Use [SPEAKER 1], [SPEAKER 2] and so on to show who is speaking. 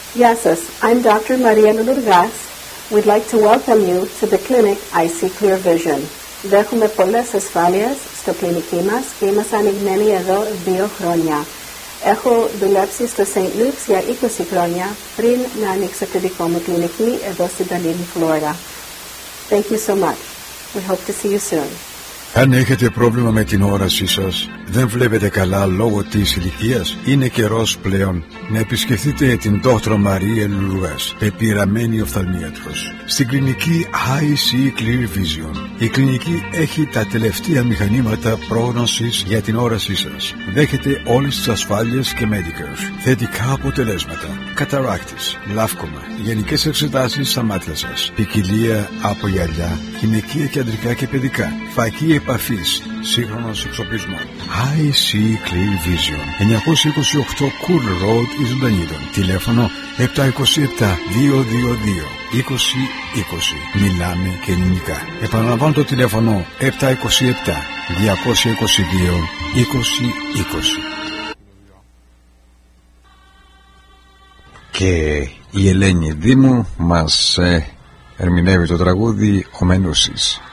[SPEAKER 1] Γεια σας, I'm Dr. Maria Lourgas. We'd like to welcome you to the clinic I See Clear Vision. Δέχομαι πολλές ασφάλειες στο κλινική μας και είμαστε ανοιγμένοι εδώ 2 χρόνια. Έχω δουλέψει στο St. Luke's για 20 χρόνια πριν να ανοίξω τη δικό μου κλινική εδώ στην Dunedin, Florida. Thank you so much. We hope to see you soon.
[SPEAKER 2] Αν έχετε πρόβλημα με την όρασή σας, δεν βλέπετε καλά λόγω της ηλικίας, είναι καιρός πλέον να επισκεφτείτε την Dr. Maria Lourgas, πεπειραμένη οφθαλμίατρος, στην κλινική I See Clear Vision. Η κλινική έχει τα τελευταία μηχανήματα πρόγνωσης για την όρασή σας. Δέχεται όλες τις ασφάλειες και medicals, θετικά αποτελέσματα, καταράκτης, λάφκομα, γενικές εξετάσεις στα μάτια σας, ποικιλία από γυαλιά, γυναικεία και αντρικά και παιδικά, φακή επαφής, σύγχρονος εξοπλισμός. I See Clear Vision, 928 Cool Road, Ισοντανίδων. Τηλέφωνο 727-222-2020. Μιλάμε και ελληνικά. Επαναλαμβάνω το τηλέφωνο 727-222-2020.
[SPEAKER 3] Και η Ελένη Δήμου μας ερμηνεύει το τραγούδι «Ο Μενούσης».